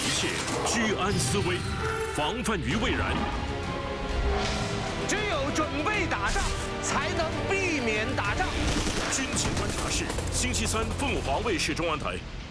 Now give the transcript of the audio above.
一切，居安思危，防范于未然。 只有准备打仗，才能避免打仗。 军情观察室，星期三凤凰卫视中文台。